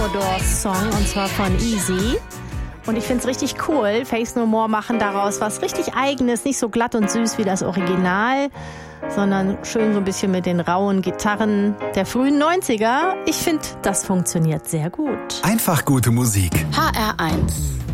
Doors Song, und zwar von Easy. Und ich finde es richtig cool. Faith No More machen daraus was richtig Eigenes, nicht so glatt und süß wie das Original, sondern schön so ein bisschen mit den rauen Gitarren der frühen 90er. Ich finde, das funktioniert sehr gut. Einfach gute Musik. HR1